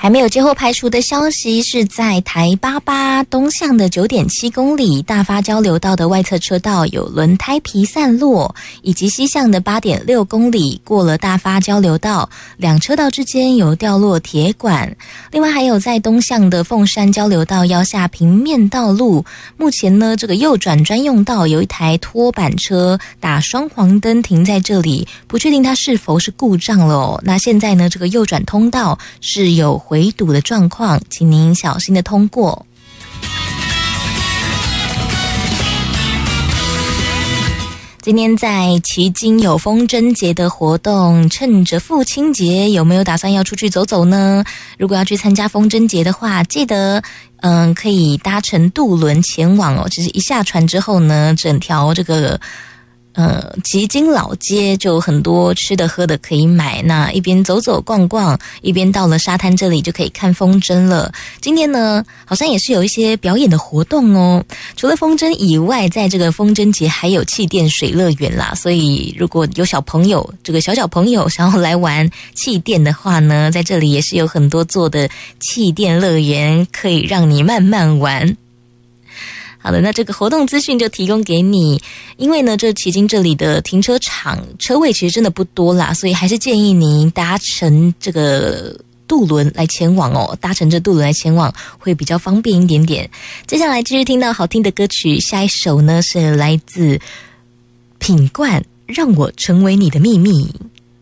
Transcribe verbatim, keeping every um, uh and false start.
还没有接获排除的消息，是在台八八东向的 九点七公里大发交流道的外侧车道有轮胎皮散落，以及西向的 八点六公里过了大发交流道，两车道之间有掉落铁管。另外还有在东向的凤山交流道腰下平面道路，目前呢这个右转专用道有一台拖板车打双黄灯停在这里，不确定它是否是故障了哦。那现在呢这个右转通道是有回堵的状况，请您小心的通过。今天在旗津有风筝节的活动，趁着父亲节，有没有打算要出去走走呢？如果要去参加风筝节的话，记得嗯可以搭乘渡轮前往哦。就是一下船之后呢，整条这个呃，旗津老街就很多吃的喝的可以买，那一边走走逛逛，一边到了沙滩这里就可以看风筝了。今天呢，好像也是有一些表演的活动哦。除了风筝以外，在这个风筝节还有气垫水乐园啦，所以如果有小朋友，这个小小朋友想要来玩气垫的话呢，在这里也是有很多座的气垫乐园可以让你慢慢玩。好的，那这个活动资讯就提供给你。因为呢，这旗津这里的停车场车位其实真的不多啦，所以还是建议您搭乘这个渡轮来前往哦，搭乘这渡轮来前往会比较方便一点点。接下来继续听到好听的歌曲，下一首呢是来自品冠《让我成为你的秘密》。